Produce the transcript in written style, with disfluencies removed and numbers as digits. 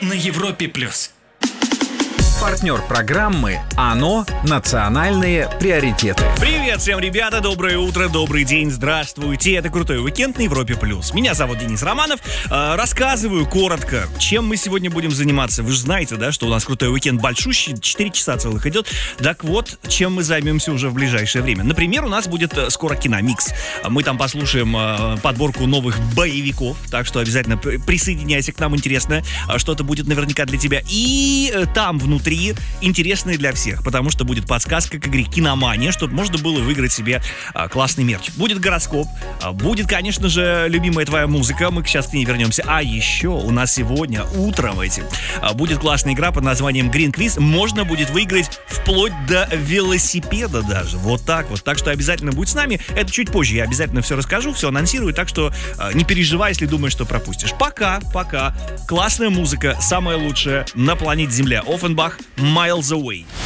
на Европе+. Партнер программы «АНО. Национальные приоритеты». Привет всем, ребята, доброе утро, добрый день, здравствуйте. Это «Крутой уикенд» на Европе+. Меня зовут Денис Романов. Рассказываю коротко, чем мы сегодня будем заниматься. Вы же знаете, да, что у нас «Крутой уикенд» большущий, 4 часа целых идет. Так вот, чем мы займемся уже в ближайшее время. Например, у нас будет скоро киномикс. Мы там послушаем подборку новых боевиков, так что обязательно присоединяйся к нам, интересно. Что-то будет наверняка для тебя. И там внутри интересные для всех, потому что будет подсказка к игре «Киномания», чтобы можно было выиграть себе классный мерч. Будет гороскоп, будет, конечно же, любимая твоя музыка, мы сейчас к ней вернемся. А еще у нас сегодня утром будет классная игра под названием Green Quiz. Можно будет выиграть вплоть до велосипеда даже. Вот так вот. Так что обязательно будь с нами. Это чуть позже. Я обязательно все расскажу, все анонсирую. Так что не переживай, если думаешь, что пропустишь. Пока. Классная музыка, самая лучшая на планете Земля. Оффенбах, Miles Away.